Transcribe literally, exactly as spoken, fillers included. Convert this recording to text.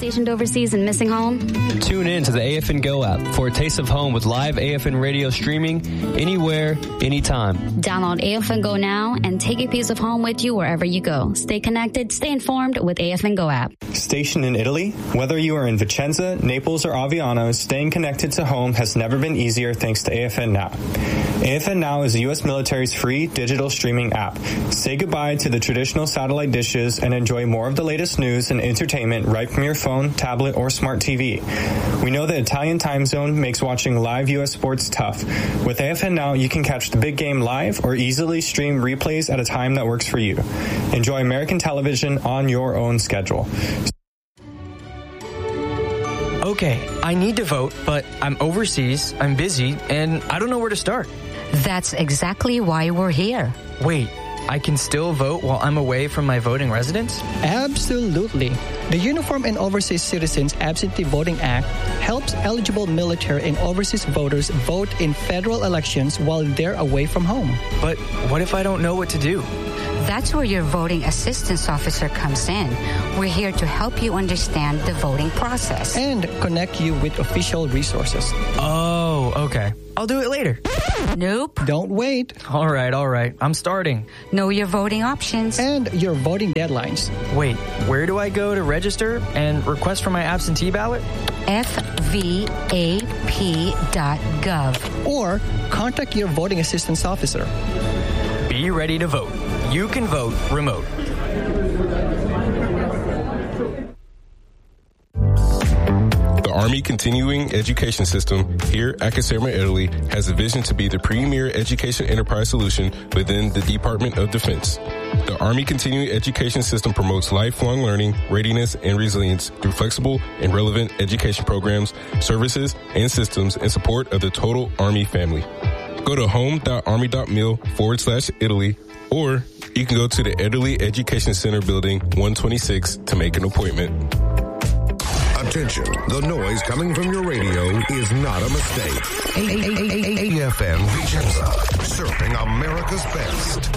stationed overseas and missing home? Tune in to the A F N Go app for a taste of home with live A F N radio streaming anywhere, anytime. Download A F N Go now and take a piece of home with you wherever you go. Stay connected, stay informed with A F N Go app. Stationed in Italy? Whether you are in Vicenza, Naples, or Aviano, staying connected to home has never been easier thanks to A F N Now. A F N Now is the U S military's free digital streaming app. Say goodbye to the traditional satellite dishes and enjoy more of the latest news and entertainment right from your phone, tablet, or smart T V. We know the Italian time zone makes watching live U S sports tough. With A F N Now, you can catch the big game live or easily stream replays at a time that works for you. Enjoy American television on your own schedule. Okay, I need to vote, but I'm overseas, I'm busy, and I don't know where to start. That's exactly why we're here. Wait, I can still vote while I'm away from my voting residence? Absolutely. The Uniform and Overseas Citizens Absentee Voting Act helps eligible military and overseas voters vote in federal elections while they're away from home. But what if I don't know what to do? That's where your voting assistance officer comes in. We're here to help you understand the voting process. And connect you with official resources. Oh, okay. I'll do it later. Nope. Don't wait. All right, all right. I'm starting. Know your voting options. And your voting deadlines. Wait, where do I go to register and request for my absentee ballot? F V A P dot gov. Or contact your voting assistance officer. Be ready to vote. You can vote remote. The Army Continuing Education System here at Caserma, Italy has a vision to be the premier education enterprise solution within the Department of Defense. The Army Continuing Education System promotes lifelong learning, readiness, and resilience through flexible and relevant education programs, services, and systems in support of the total Army family. Go to home.army.mil forward slash Italy, or you can go to the Italy Education Center Building one twenty-six to make an appointment. Attention, the noise coming from your radio is not a mistake. A F N Vicenza, serving America's best.